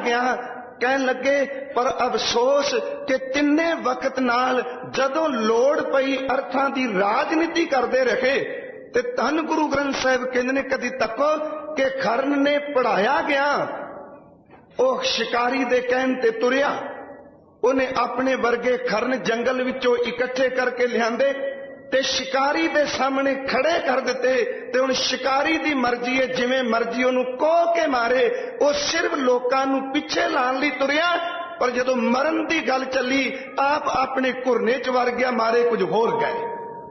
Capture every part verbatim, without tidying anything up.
गया। कहन लगे पर अफसोस कि तिन्ने वक्त नाल जदों लोड़ पई अर्थां दी राजनीति करते रहे ते धन गुरु ग्रंथ साहिब कहंदे ने कदी तको कि खरन ने पढ़ाया गया, वह शिकारी दे कहन ते तुरिया, उन्हें अपने वर्गे खरन जंगल विचों इकट्ठे करके लियांदे ते शिकारी दे सामने खड़े कर दिते ते हुण शिकारी दी मर्जी है, जिवें मर्जी उहनूं कोह के मारे, वो सिर्फ लोकां नूं पिछे लाण लई तुरिया। पर जदों मरण दी गल चली आप अपने घुरने च वड़ गया, मारे कुछ होर गए।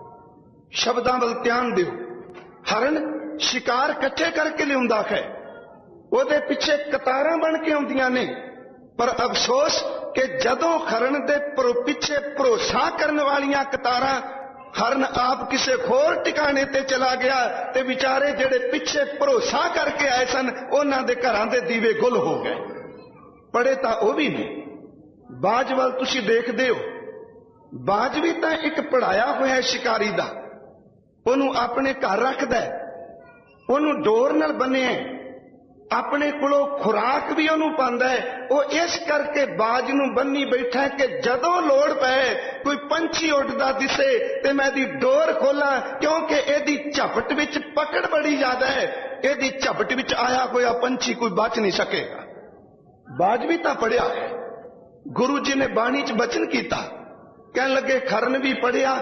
शब्दां वल ध्यान दिओ। हरण शिकार इकट्ठे करके लिआउंदा है, ਉਹਦੇ ਪਿੱਛੇ कतारां बन के आउंदियां ने, पर अफसोस कि जदों खरन दे पिछे भरोसा करने वालियां कतारां हरन आप किसी होर ठिकाने ते चला गया ते विचारे जेड़े पिछे भरोसा करके आए सन उन्हां दे घरां दे दीवे गुल हो गए। पढ़े तां ओह भी ने। बाज वल तुसीं देखदे हो, बाज भी तां एक पढ़ाया होया शिकारी दा, ਉਹਨੂੰ अपने घर रखदा है, ਉਹਨੂੰ डोर नाल बन्निया, अपने कोलों खुराक भी ਉਹਨੂੰ पांदा है। ਉਹ इस करके बाज नूं बन्नी बैठा है कि जदों लोड़ पए कोई पंछी उड़दा दिसे ते मैं दी डोर खोलां, क्योंकि ਇਹਦੀ झपट विच पकड़ बड़ी ज्यादा है, ਇਹਦੀ झपट विच आया होया पंछी कोई बच नहीं सकेगा। बाज भी तां पढ़िया है, गुरु जी ने बाणी च बचन कीता, कहन लगे खरन भी पढ़िया,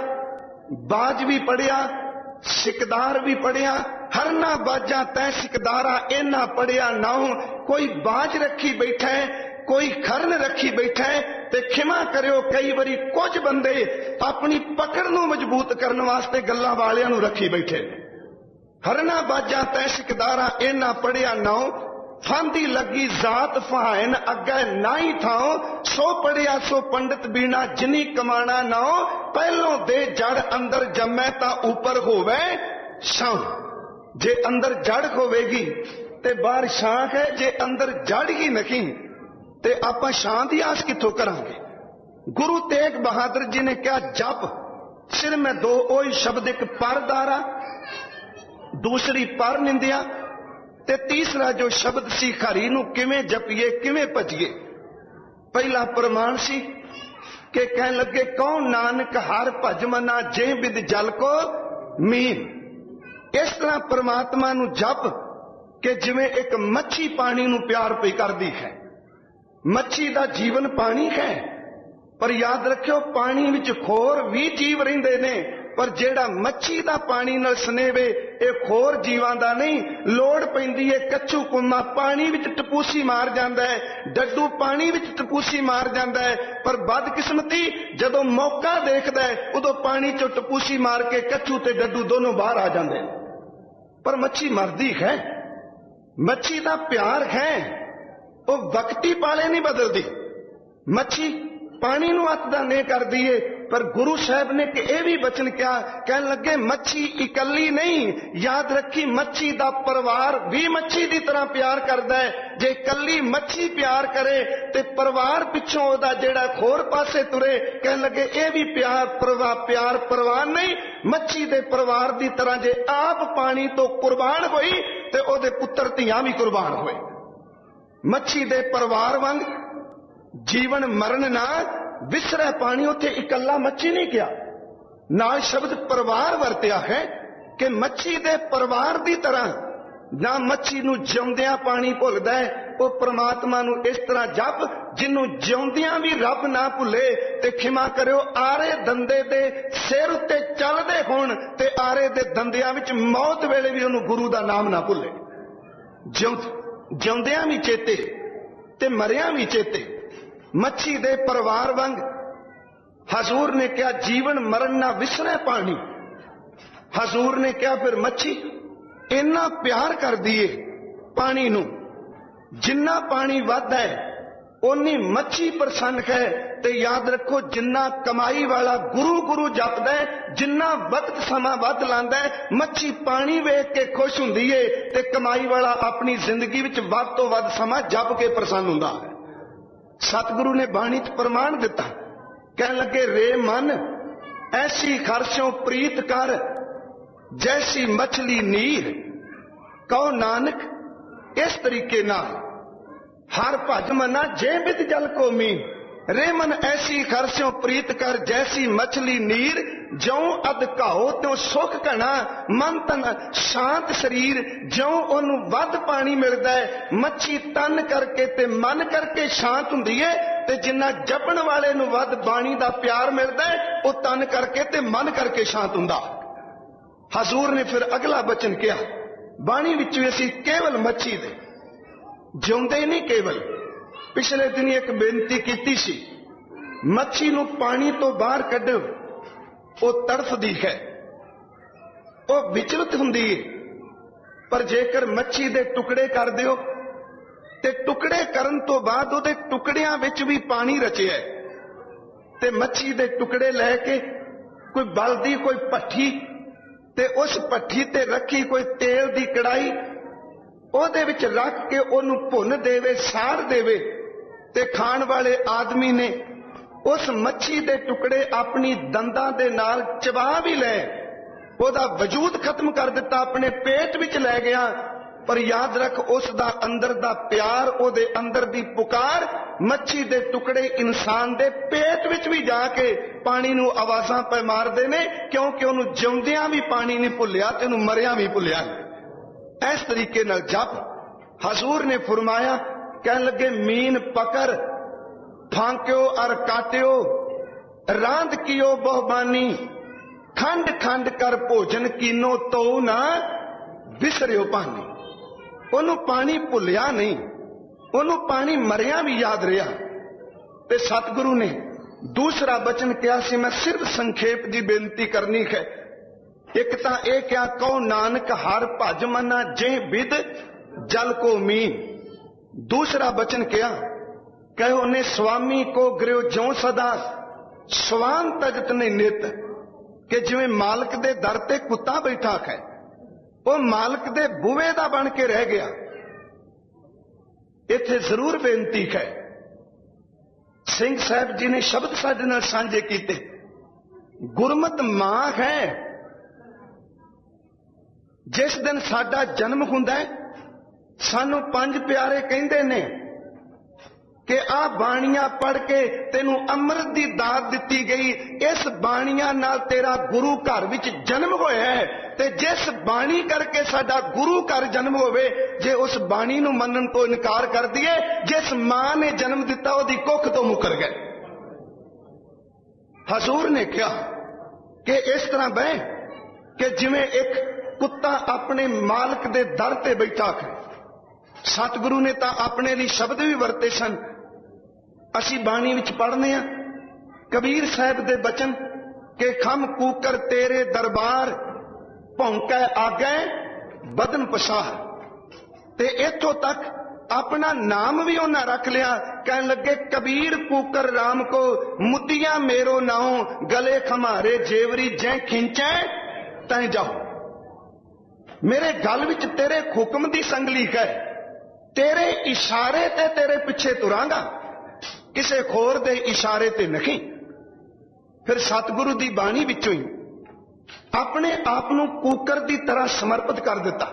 बाज भी पढ़िया, सिकदार भी पढ़िया, हरना बाजा तै सिकदारा इना पढ़िया नाऊ। कोई बाज रखी बैठा है, कोई खरन रखी बैठा है, ते खिमा करियो कई बारी कुछ बंदे अपनी पकड़ नूं मजबूत करने वास्ते गल्लां वालियां नूं रखी बैठे। हरना बाजा तै सिकदारा इना पढ़िया नाऊ, फांदी लगी जात फहायन अगे नाई थाओ, सो पढ़िया सो पंडित बीना जिनी कमाना नाओ, पहलों दे जड़ अंदर जमै ता ऊपर होवे छां। जे अंदर जड़ होवेगी ते बाहर छां है, जे अंदर जड़ ही नहीं ते आपां छां दी आस कित्थों करांगे। गुरु तेग बहादुर जी ने कहा जप सिर में दो ओही शब्द, एक परदारा दूसरी पर निंदिया ते तीसरा जो शब्द सी खरी नूं किवें जपीए किवें भजिए। पहला प्रमाण सी कि कहन लगे कौन नानक हर भज मना जे बिद जल को मीन। इस तरह परमात्मा नूं जप कि जिवें एक मच्छी पानी नूं प्यार पई करदी है। मच्छी दा जीवन पानी है, पर याद रखियो पानी विच खोर भी जीव रहिंदे ने, पर जेड़ा मच्छी दा पानी नाल स्नेवे ये खोर जीवां दा नहीं। लोड़ पैंदी है कच्चू कुम्मा पानी विच टपूसी मार जांदा है, डड्डू पानी विच टपूसी मार जांदा है, पर बदकिस्मती जदों मौका देखदा है उदों पानी चों टपूसी मार के कच्चू ते डड्डू दोनों बाहर आ जांदे हैं। पर मच्छी मरदी है, मच्छी दा प्यार है, वो वक्ती पाले नहीं बदलदी। मच्छी पानी नूं हत्थ दा नहीं करदी है, पर गुरु साहब ने कि यह भी बचन क्या कहन लगे मच्छी इकली नहीं, याद रखी मच्छी दा परिवार भी मच्छी दी तरह प्यार करदा है। जे इकली मच्छी प्यार करे ते परिवार पिछों ओदा जेड़ा खोर पासे तुरे, कहन लगे यह भी प्यार परवाह प्यार परवाह नहीं। मच्छी दे परिवार दी तरह जे आप पानी तो कुर्बान होई ते ओदे पुत्र धीआं भी कुर्बान होए। मच्छी दे परिवार वांग जीवन मरण ना विसरे पानी, उथे इकल्ला मच्छी नहीं किया, नाल शब्द परिवार वरतिया है कि मच्छी दे परिवार दी तरह। ना मच्छी नूं जिउंदियां पानी भुलदा है, वो परमात्मा नूं इस तरह जप जिन्नू जिउंदियां भी रब ना भुले। ते खिमा करियो आरे दंदे दे सिर उत्ते चलदे होण ते आरे दे दंदियां विच मौत वेले भी उहनूं गुरु दा नाम ना भुले। जिउं जिउंदियां भी चेते ते मरियां भी चेते। मच्छी दे परिवार वांग हजूर ने क्या जीवन मरण ना विसरे पानी। हजूर ने क्या फिर मच्छी इन्ना प्यार कर दिए पानी नू, जिन्ना पानी वध है उन्नी मच्छी प्रसन्न है। ते याद रखो जिन्ना कमाई वाला गुरु गुरु जपदा है, जिन्ना वक्त समा वध लांदा है, मच्छी पानी वेख के खुश हुंदी है ते कमाई वाला अपनी जिंदगी विच वध तो वध समा जप के प्रसन्न हुंदा है। सतगुरु ने बाणी च प्रमाण दिता, कहन लगे रे मन ऐसी खरशों प्रीत कर जैसी मछली नीर। कहो नानक इस तरीके नाल हर भज मना जे बिद जल को मीन, रे मन ऐसी खरस्यों प्रीत कर जैसी मछली नीर, ज्यों अध घाओ त्यों सुख घना मन तन शांत शरीर, ज्यों ओनू वध पानी मिलदा है मच्छी तन करके ते मन करके शांत हुंदी है, ते जिन्ना जपण वाले नू वध बाणी दा प्यार मिलदा है वो तन करके ते मन करके शांत हुंदा। हजूर ने फिर अगला वचन कहा, बाणी विच वी असीं केवल मच्छी दे जिउंदे नहीं, केवल पिछले दिन एक बेनती की सी, मच्छी नू पानी तो बाहर कढो वो तड़फदी है, वो विचलित हुंदी है, पर जेकर मच्छी दे टुकड़े कर दिओ ते टुकड़े करन तो बाद उहदे टुकड़ियां विच भी पानी रचिया है, ते मच्छी दे टुकड़े लैके कोई बलदी कोई भट्ठी ते उस भट्ठी ते रखी कोई तेल दी कड़ाई ਉਹਦੇ ਵਿੱਚ ਰੱਖ ਕੇ ਉਹਨੂੰ ਭੁੰਨ ਦੇਵੇ ਸਾੜ ਦੇਵੇ ਤੇ ਖਾਣ ਵਾਲੇ ਆਦਮੀ ਨੇ ਉਸ ਮੱਛੀ ਦੇ ਟੁਕੜੇ ਆਪਣੀ ਦੰਦਾਂ ਦੇ ਨਾਲ ਚਬਾ ਵੀ ਲਏ, ਉਹਦਾ ਵਜੂਦ ਖਤਮ ਕਰ ਦਿੱਤਾ, ਆਪਣੇ ਪੇਟ ਵਿੱਚ ਲੈ ਗਿਆ। ਪਰ ਯਾਦ ਰੱਖ ਉਸ ਦਾ ਅੰਦਰ ਦਾ ਪਿਆਰ, ਉਹਦੇ ਅੰਦਰ ਦੀ ਪੁਕਾਰ ਮੱਛੀ ਦੇ ਟੁਕੜੇ ਇਨਸਾਨ ਦੇ ਪੇਟ ਵਿੱਚ ਵੀ ਜਾ ਕੇ ਪਾਣੀ ਨੂੰ ਆਵਾਜ਼ਾਂ ਪੈ ਮਾਰਦੇ ਨੇ, ਕਿਉਂਕਿ ਉਹਨੂੰ ਜਿਉਂਦਿਆਂ ਵੀ ਪਾਣੀ ਨਹੀਂ ਭੁੱਲਿਆ ਤੇ ਉਹਨੂੰ ਮਰਿਆ ਵੀ ਭੁੱਲਿਆ। इस तरीके नाल जप। हजूर ने फरमाया, कह लगे मीन पकड़ फांक्यो और काट्यो, रांद कियो बहुबानी, खंड खंड कर भोजन कीनो तो ना बिसरियो पानी। ओनू पानी भुलिया नहीं, ओनू पानी मरिया भी याद रहा। ते सतगुरु ने दूसरा वचन कहा सी, मैं सिर्फ संखेप की बेनती करनी है। एक तां यह क्या, कहो नानक हर भज मना जे बिद जल को मीन। दूसरा वचन क्या, कहो ने स्वामी को गृह ज्यों सदा स्वान तजत ने नित, कि जिवें मालक दे दर ते कुत्ता बैठा है वो मालक दे बूहे दा बन के रह गया। इत्थे जरूर बेनती है, सिंह साहब जी ने शब्द साडे नाल सांझे कीते, गुरमत मां है। जिस दिन साडा जन्म हुंदा है सानू पंज प्यारे कहंदे ने कि आ बाणियां पढ़ के तेनू अमृत दी दात दिती गई, इस बाणियां नाल तेरा गुरु घर विच जन्म होया है। ते जिस बाणी करके साडा गुरु घर जन्म होवे, जे उस बाणी नू मनन तो इनकार कर दिए, जिस मां ने जन्म दिता ओदी कुख तो मुकर गए। हजूर ने कहा कि इस तरह बह कि जिवें एक कुत्ता अपने मालक दे दर ते बैठा है। सतगुरु ने तो अपने लिए शब्द भी वरते सन, असी बाणी विच पढ़ने आ कबीर साहब दे बचन के खम कूकर तेरे दरबार भौंकै आगे बदन पसार। ते इथों तक अपना नाम भी उन्हें रख लिया, कहने लगे कबीर कूकर राम को मुदिया मेरो नाओ, गले खमारे जेवरी जै खिंचे तै जाओ। मेरे गल विच तेरे हुक्म दी संगली है, तेरे इशारे ते तेरे पिछे तुरांगा, किसे होर दे इशारे ते नहीं। फिर सतगुरु दी बाणी विचों ही अपने आप नू कूकर दी तरह समर्पित कर दिता।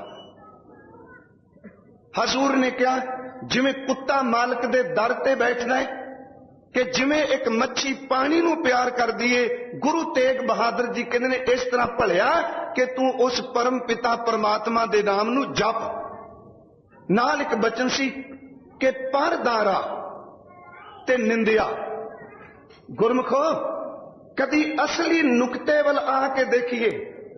हजूर ने कहा, जिवें कुत्ता मालक दे दर ते बैठदा है, कि जिवें एक मच्छी पानी नू प्यार कर दिए, गुरु तेग बहादुर जी कहते ने इस तरह भलिया कि तू उस परम पिता परमात्मा दे नाम नू जप। नाल एक बचन सी कि परदारा ते निंदिया। गुरमुखो कदी असली नुकते वल आके देखिए,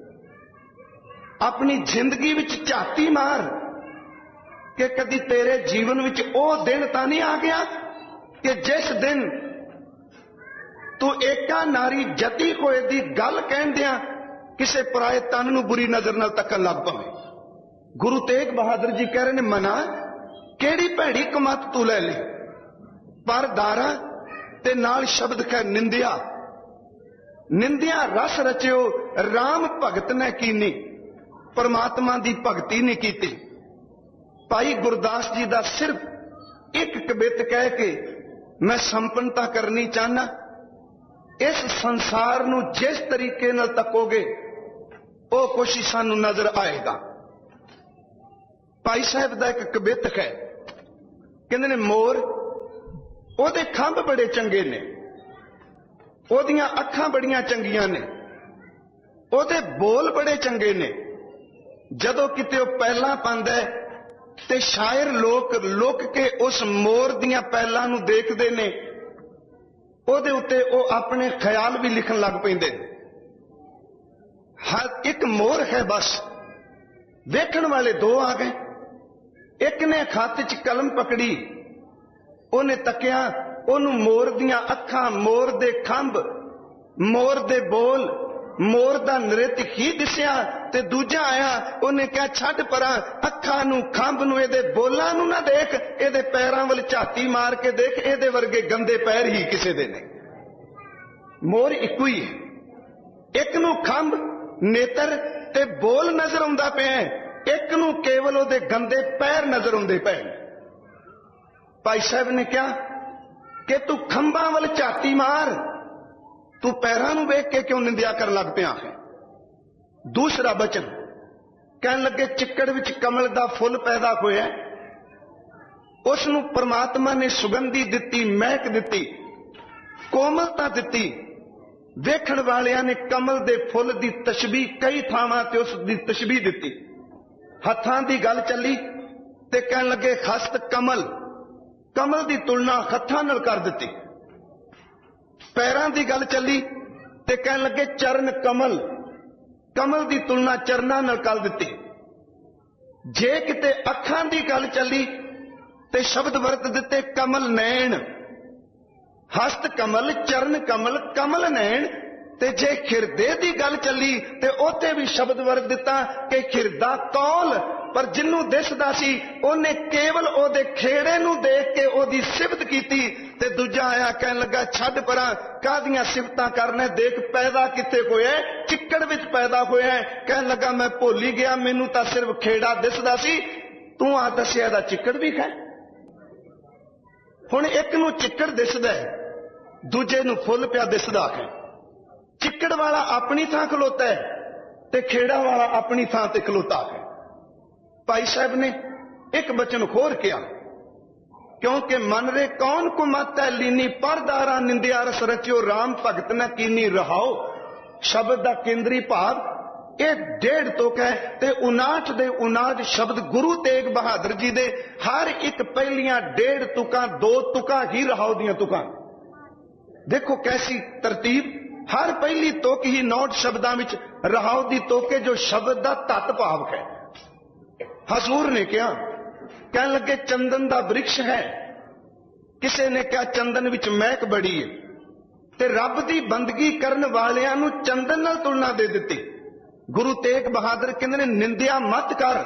अपनी जिंदगी विच झाती मार कि कदी तेरे जीवन विच ओ दिन तां नहीं आ गया कि जिस दिन तू एका नारी जती होए दी गल कहंदियां किसे पराए तन नू बुरी नजर नाल तकन लग पवे। गुरु तेग बहादुर जी कह रहे ने, मना केड़ी भैड़ी कमत तू ले ले। पर दारा ते नाल शब्द कह निंदिया, निंदिया रस रचियो राम भगत ने कीनी, परमात्मा दी भगती नहीं कीती। भाई गुरदास जी दा सिर्फ एक कबित कह के मैं संपन्नता करनी चाहना। इस संसार नू जिस तरीके नाल तकोगे वो कुछ ही सानू नजर आएगा। भाई साहब दा एक कबित है, ਕਹਿੰਦੇ ਨੇ ਮੋਰ, ਉਹਦੇ ਖੰਭ ਬੜੇ ਚੰਗੇ ਨੇ, ਉਹਦੀਆਂ ਅੱਖਾਂ ਬੜੀਆਂ ਚੰਗੀਆਂ ਨੇ, ਉਹਦੇ ਬੋਲ ਬੜੇ ਚੰਗੇ ਨੇ। ਜਦੋਂ ਕਿਤੇ ਉਹ ਪੈਲਾਂ ਪਾਉਂਦਾ ਤੇ ਸ਼ਾਇਰ ਲੋਕ ਲੁਕ ਕੇ ਉਸ ਮੋਰ ਦੀਆਂ ਪੈਲਾਂ ਨੂੰ ਦੇਖਦੇ ਨੇ, ਉਹਦੇ ਉੱਤੇ ਉਹ ਆਪਣੇ ਖਿਆਲ ਵੀ ਲਿਖਣ ਲੱਗ ਪੈਂਦੇ। ਹਰ ਇੱਕ ਮੋਰ ਹੈ ਬਸ। ਵੇਖਣ ਵਾਲੇ ਦੋ ਆ ਗਏ। ਇੱਕ ਨੇ ਹੱਥ 'ਚ ਕਲਮ ਪਕੜੀ, ਉਹਨੇ ਤੱਕਿਆ, ਉਹਨੂੰ ਮੋਰ ਦੀਆਂ ਅੱਖਾਂ, ਮੋਰ ਦੇ ਖੰਭ, ਮੋਰ ਦੇ ਬੋਲ, ਮੋਰ ਦਾ ਨ੍ਰਿਤ ਹੀ ਦਿਸਿਆ। ਤੇ ਦੂਜਾ ਆਇਆ, ਉਹਨੇ ਕਿਹਾ ਛੱਡ ਪਰਾਂ, ਅੱਖਾਂ ਨੂੰ, ਖੰਭ ਨੂੰ, ਇਹਦੇ ਬੋਲਾਂ ਨੂੰ ਨਾ ਦੇਖ, ਇਹਦੇ ਪੈਰਾਂ ਵੱਲ ਝਾਤੀ ਮਾਰ ਕੇ ਦੇਖ, ਇਹਦੇ ਵਰਗੇ ਗੰਦੇ ਪੈਰ ਹੀ ਕਿਸੇ ਦੇ ਨੇ। ਮੋਰ ਇੱਕੋ ਹੀ ਹੈ। ਇੱਕ ਨੂੰ ਖੰਭ, ਨੇਤਰ ਤੇ ਬੋਲ ਨਜ਼ਰ ਆਉਂਦਾ ਪਿਆ, ਇੱਕ ਨੂੰ ਕੇਵਲ ਉਹਦੇ ਗੰਦੇ ਪੈਰ ਨਜ਼ਰ ਆਉਂਦੇ ਪਏ। ਭਾਈ ਸਾਹਿਬ ਨੇ ਕਿਹਾ ਕਿ ਤੂੰ ਖੰਭਾਂ ਵੱਲ ਝਾਤੀ ਮਾਰ, ਤੂੰ ਪੈਰਾਂ ਨੂੰ ਵੇਖ ਕੇ ਕਿਉਂ ਨਿੰਦਿਆ ਕਰਨ ਲੱਗ ਪਿਆ ਹੈ। ਦੂਸਰਾ ਬਚਨ ਕਹਿਣ ਲੱਗੇ, ਚਿੱਕੜ ਵਿੱਚ ਕਮਲ ਦਾ ਫੁੱਲ ਪੈਦਾ ਹੋਇਆ, ਉਸ ਨੂੰ ਪਰਮਾਤਮਾ ਨੇ ਸੁਗੰਧੀ ਦਿੱਤੀ, ਮਹਿਕ ਦਿੱਤੀ, ਕੋਮਲਤਾ ਦਿੱਤੀ। ਵੇਖਣ ਵਾਲਿਆਂ ਨੇ ਕਮਲ ਦੇ ਫੁੱਲ ਦੀ ਤਸ਼ਬੀਹ ਕਈ ਥਾਵਾਂ ਤੇ ਉਸ ਦੀ ਤਸ਼ਬੀਹ ਦਿੱਤੀ। ਹੱਥਾਂ ਦੀ ਗੱਲ ਚੱਲੀ ਤੇ ਕਹਿਣ ਲੱਗੇ ਹਸਤ ਕਮਲ, ਕਮਲ ਦੀ ਤੁਲਨਾ ਹੱਥਾਂ ਨਾਲ ਕਰ ਦਿੱਤੀ। ਪੈਰਾਂ ਦੀ ਗੱਲ ਚੱਲੀ ਤੇ ਕਹਿਣ ਲੱਗੇ ਚਰਨ ਕਮਲ, ਕਮਲ ਦੀ ਤੁਲਨਾ ਚਰਨਾਂ ਨਾਲ ਕਰ ਦਿੱਤੀ। ਜੇ ਕਿਤੇ ਅੱਖਾਂ ਦੀ ਗੱਲ ਚੱਲੀ ਤੇ ਸ਼ਬਦ ਵਰਤ ਦਿੱਤੇ ਕਮਲ ਨੈਣ, ਹਸਤ ਕਮਲ, ਚਰਨ ਕਮਲ, ਕਮਲ ਨੈਣ। ਤੇ ਜੇ ਖਿਰਦੇ ਦੀ ਗੱਲ ਚੱਲੀ ਤੇ ਉੱਥੇ ਵੀ ਸ਼ਬਦ ਵਰਤ ਦਿੱਤਾ ਕਿ ਖਿਰਦਾ ਕੌਲ। ਪਰ ਜਿਹਨੂੰ ਦਿਸਦਾ ਸੀ ਉਹਨੇ ਕੇਵਲ ਉਹਦੇ ਖੇੜੇ ਨੂੰ ਦੇਖ ਕੇ ਉਹਦੀ ਸਿਫਤ ਕੀਤੀ। ਤੇ ਦੂਜਾ ਆਇਆ, ਕਹਿਣ ਲੱਗਾ ਛੱਡ ਪਰਾਂ, ਕਾਹਦੀਆਂ ਸਿਫਤਾਂ ਕਰਨਾ, ਦੇਖ ਪੈਦਾ ਕਿੱਥੇ ਹੋਇਆ, ਚਿੱਕੜ ਵਿੱਚ ਪੈਦਾ ਹੋਇਆ। ਕਹਿਣ ਲੱਗਾ ਮੈਂ ਭੁੱਲ ਹੀ ਗਿਆ, ਮੈਨੂੰ ਤਾਂ ਸਿਰਫ ਖੇੜਾ ਦਿਸਦਾ ਸੀ, ਤੂੰ ਆ ਦੱਸਿਆ ਦਾ ਚਿੱਕੜ ਵੀ ਹੈ। ਹੁਣ ਇੱਕ ਨੂੰ ਚਿੱਕੜ ਦਿਸਦਾ, ਦੂਜੇ ਨੂੰ ਫੁੱਲ ਪਿਆ ਦਿਸਦਾ ਹੈ। ਚਿੱਕੜ ਵਾਲਾ ਆਪਣੀ ਥਾਂ ਖਲੋਤਾ ਹੈ ਤੇ ਖੇੜਾ ਵਾਲਾ ਆਪਣੀ ਥਾਂ ਤੇ ਖਲੋਤਾ ਹੈ। ਭਾਈ ਸਾਹਿਬ ਨੇ ਇੱਕ ਬਚਨ ਹੋਰ ਕਿਹਾ, ਕਿਉਂਕਿ ਮਨ ਰੇ ਕੌਣ ਕੁਮਤ ਹੈ ਲੀਨੀ, ਪਰਦਾਰਾ ਨਿੰਦਿਆ ਰਸ ਰਚਿਓ, ਰਾਮ ਭਗਤ ਨਾ ਕੀਨੀ ਰਹਾਓ। ਸ਼ਬਦ ਦਾ ਕੇਂਦਰੀ ਭਾਵ ਇਹ ਡੇਢ ਤੁਕ ਹੈ ਤੇ ਉਨਾਹਠ ਦੇ ਉਨਾਹਠ ਸ਼ਬਦ ਗੁਰੂ ਤੇਗ ਬਹਾਦਰ ਜੀ ਦੇ, ਹਰ ਇੱਕ ਪਹਿਲੀਆਂ ਡੇਢ ਤੁਕਾਂ, ਦੋ ਤੁਕਾਂ ਹੀ ਰਹਾਓ ਦੀਆਂ ਤੁਕਾਂ। ਦੇਖੋ ਕੈਸੀ ਤਰਤੀਬ, ਹਰ ਪਹਿਲੀ ਤੁਕ ਹੀ ਨੌਟ ਸ਼ਬਦਾਂ ਵਿੱਚ ਰਹਾਓ ਦੀ ਤੁਕ ਹੈ, ਜੋ ਸ਼ਬਦ ਦਾ ਤਤ ਭਾਵ ਹੈ। ਹਜ਼ੂਰ ਨੇ ਕਿਹਾ, ਕਹਿਣ ਲੱਗੇ ਚੰਦਨ ਦਾ ਬ੍ਰਿਕਸ਼ ਹੈ, ਕਿਸੇ ਨੇ ਕਿਹਾ ਚੰਦਨ ਵਿੱਚ ਮਹਿਕ ਬੜੀ ਹੈ, ਤੇ ਰੱਬ ਦੀ ਬੰਦਗੀ ਕਰਨ ਵਾਲਿਆਂ ਨੂੰ ਚੰਦਨ ਨਾਲ ਤੁਲਨਾ ਦੇ ਦਿੱਤੀ। ਗੁਰੂ ਤੇਗ ਬਹਾਦਰ ਕਹਿੰਦੇ ਨੇ ਨਿੰਦਿਆ ਮਤ ਕਰ,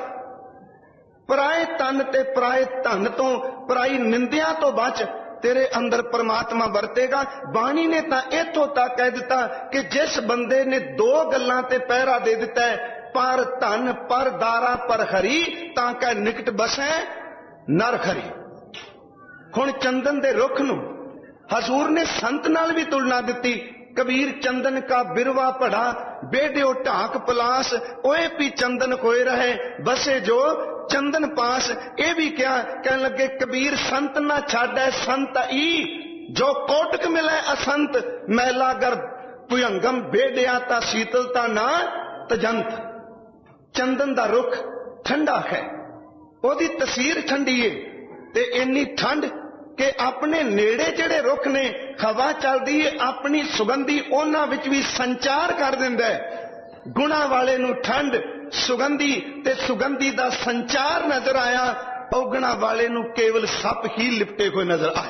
ਪਰਾਏ ਤਨ ਤੇ ਪਰਾਏ ਧਨ ਤੋਂ, ਪਰਾਈ ਨਿੰਦਿਆ ਤੋਂ ਬਚ, ਤੇਰੇ ਅੰਦਰ ਪਰਮਾਤਮਾ ਵਰਤੇਗਾ। ਬਾਣੀ ਨੇ ਤਾਂ ਇੱਥੋਂ ਤੱਕ ਕਹਿ ਦਿੱਤਾ ਕਿ ਜਿਸ ਬੰਦੇ ਨੇ ਦੋ ਗੱਲਾਂ ਤੇ ਪਹਿਰਾ ਦੇ ਦਿੱਤਾ ਹੈ, ਪਰ ਧਨ ਪਰ ਦਾਰਾ ਪਰ ਹਰੀ, ਤਾਂ ਕਹਿ ਨਿਕਟ ਬਸੈ ਨਰ ਖਰੀ। ਹੁਣ ਚੰਦਨ ਦੇ ਰੁੱਖ ਨੂੰ ਹਜ਼ੂਰ ਨੇ ਸੰਤ ਨਾਲ ਵੀ ਤੁਲਨਾ ਦਿੱਤੀ। ਕਬੀਰ ਚੰਦਨ ਕਾ ਬਿਰਵਾ ਪੜਾ, ਬੇਡਿਓ ਢਾਕ ਪਲਾਸ, ਓਏ ਪੀ ਚੰਦਨ ਕੋਏ ਰਹੇ, ਬਸੇ ਜੋ ਚੰਦਨ ਪਾਸ। ਇਹ ਵੀ ਕਿਹਾ, ਕਹਿਣ ਲੱਗੇ ਕਬੀਰ ਸੰਤ ਨਾ ਛਾੜੈ ਸੰਤ ਈ, ਜੋ ਕੋਟਕ ਮਿਲੇ ਅਸੰਤ, ਮੈਲਾ ਗਰ ਭੁਯੰਗਮ ਬੇਡਿਆ ਤਾਂ ਸੀਤਲਤਾ ਨਾ ਤਜੰਤ। ਚੰਦਨ ਦਾ ਰੁੱਖ ਠੰਡਾ ਹੈ, ਉਹਦੀ ਤਸੀਰ ਠੰਡੀ ਏ, ਤੇ ਇੰਨੀ ਠੰਡ ਕਿ ਆਪਣੇ ਨੇੜੇ ਜਿਹੜੇ ਰੁੱਖ ਨੇ, ਹਵਾ ਚੱਲਦੀ ਏ, ਆਪਣੀ ਸੁਗੰਧੀ ਉਹਨਾਂ ਵਿੱਚ ਵੀ ਸੰਚਾਰ ਕਰ ਦਿੰਦਾ ਹੈ। ਗੁਣਾ ਵਾਲੇ ਨੂੰ ਠੰਡ, ਸੁਗੰਧੀ ਤੇ ਸੁਗੰਧੀ ਦਾ ਸੰਚਾਰ ਨਜ਼ਰ ਆਇਆ, ਔਗਣਾ ਵਾਲੇ ਨੂੰ ਕੇਵਲ ਸੱਪ ਹੀ ਲਿਪਟੇ ਹੋਏ ਨਜ਼ਰ ਆਏ।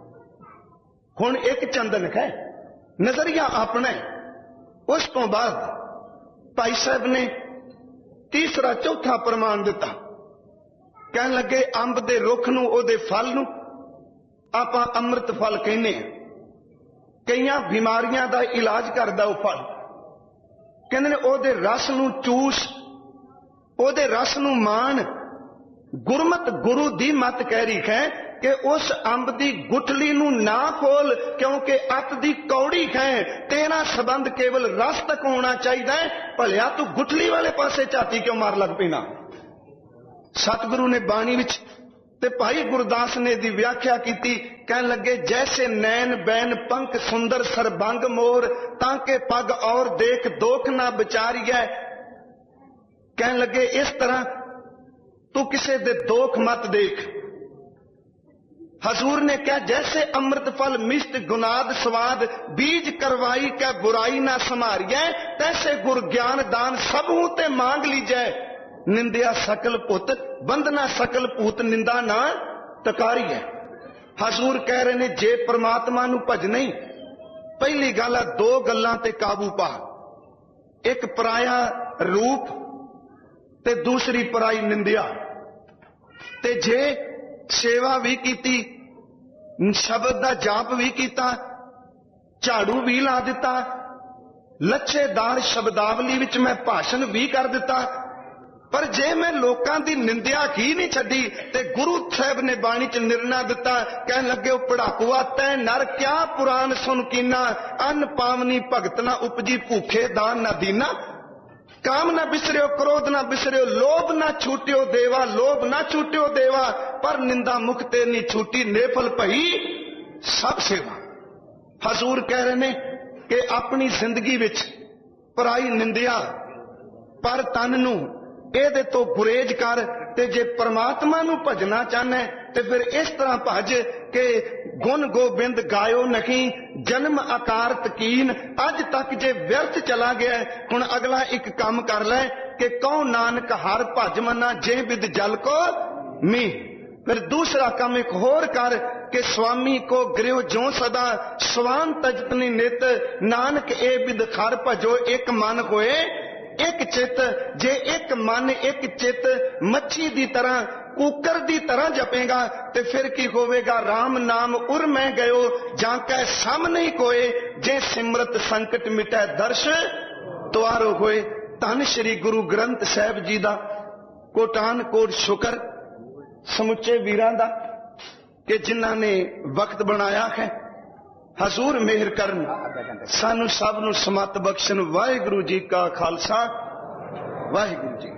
ਹੁਣ ਇੱਕ ਚੰਦਨ ਹੈ, ਨਜ਼ਰੀਆ ਆਪਣਾ। ਉਸ ਤੋਂ ਬਾਅਦ ਭਾਈ ਸਾਹਿਬ ਨੇ ਤੀਸਰਾ ਚੌਥਾ ਪ੍ਰਮਾਣ ਦਿੱਤਾ। ਕਹਿਣ ਲੱਗੇ ਅੰਬ ਦੇ ਰੁੱਖ ਨੂੰ, ਉਹਦੇ ਫਲ ਨੂੰ ਆਪਾਂ ਅੰਮ੍ਰਿਤ ਫਲ ਕਹਿੰਦੇ ਹਾਂ। ਕਈਆਂ ਬਿਮਾਰੀਆਂ ਦਾ ਇਲਾਜ ਕਰਦਾ ਉਹ ਫਲ। ਕਹਿੰਦੇ ਨੇ ਉਹਦੇ ਰਸ ਨੂੰ ਚੂਸ, ਉਹਦੇ ਰਸ ਨੂੰ ਮਾਣ। ਗੁਰਮਤ ਗੁਰੂ ਦੀ ਮਤ ਕਹਿ ਰਹੀ ਹੈ ਕਿ ਉਸ ਅੰਬ ਦੀ ਗੁਠਲੀ ਨੂੰ ਨਾ ਖੋਲ, ਕਿਉਂਕਿ ਅੱਤ ਦੀ ਕੌੜੀ ਹੈ, ਤੇਰਾ ਸੰਬੰਧ ਕੇਵਲ ਰਸ ਤੱਕ ਹੋਣਾ ਚਾਹੀਦਾ ਹੈ। ਭਲਿਆ ਤੂੰ ਗੁਠਲੀ ਵਾਲੇ ਪਾਸੇ ਝਾਤੀ ਕਿਉਂ ਮਾਰ ਲੱਗ ਪੈਣਾ। ਸਤਿਗੁਰੂ ਨੇ ਬਾਣੀ ਵਿੱਚ ਤੇ ਭਾਈ ਗੁਰਦਾਸ ਨੇ ਦੀ ਵਿਆਖਿਆ ਕੀਤੀ, ਕਹਿਣ ਲੱਗੇ ਜੈਸੇ ਨੈਣ ਬੈਨ ਪੰਖ ਸੁੰਦਰ ਸਰਬੰਗ ਮੋਰ, ਤਾਂ ਕਿ ਪਗ ਔਰ ਦੇਖ ਦੋਖ ਨਾ ਵਿਚਾਰੀਐ। ਕਹਿਣ ਲੱਗੇ ਇਸ ਤਰ੍ਹਾਂ ਤੂੰ ਕਿਸੇ ਦੇ ਦੋਖ ਮਤ ਦੇਖ। हजूर ने कहा जैसे अमृत फल मिष्ट गुनाद स्वाद, बीज करवाई क्या बुराई ना संभारिए, तैसे गुर ज्ञान दान सबू ते मांग लीजै। निंदिया सकल पुत बंदना सकल पूत, निंदा ना तकारी है। हजूर कह रहे ने जे परमात्मा नू भजना ही पहली गल है दो गल्लां ते काबू पा, एक पराया रूप ते दूसरी पराई निंदिया। ते जे सेवा भी कीती, शब्द दा जाप भी कीता, झाड़ू भी ला दिता, लच्छेदार शब्दावली विच मैं भाषण भी कर दिता, पर जे मैं लोकां दी निंदिया ही नहीं छड्डी ते गुरु साहब ने बाणी च निर्णय दिता, कहन लगे ओ पढ़ाकुआ तै नर क्या पुराण सुन कीना, अन्न पावनी भगत ना उपजी भूखे दान ना दीना। काम ना बिसरियो क्रोध ना बिसरियो, लोभ ना छूटियो देवा लोभ ना छूटियो देवा, पर निंदा मुख ते नहीं छूटी नेफल भई सब सेवा। हजूर कह रहे ने कि अपनी जिंदगी विच पराई निंदिया पर तन नू ਇਹਦੇ ਤੋਂ ਗੁਰੇज कर, ते जे परमात्मा नू भजना चाहना ते फिर इस तरह भज के गुण गोबिंद गायो नहीं, जन्म आकार तकीन। अज तक जे व्यर्थ चला गया, हुण अगला एक काम कर ले कि कौ नानक हर भज मना, जे बिद जल को मीह। फिर दूसरा काम एक होर कर कि स्वामी को गृह जो सदा, स्वान तजतनी नित, नानक ए बिद खर भजो एक मन होए एक चित। जे एक मन एक चित मच्छी दी तरह कुकर दी तरह जपेगा ते फिर की होवेगा, राम नाम उर मैं गयो जाके सम नहीं कोए, जे सिमरत संकट मिटै दर्श तुआरो होए। धन श्री गुरु ग्रंथ साहिब जी दा कोटान कोट शुकर समुचे वीरां दा कि जिन्हां ने वक्त बनाया है। हजूर मेहर करन सानू सब नू समत बख्शण। वाहिगुरु जी का खालसा वाहिगुरु जी।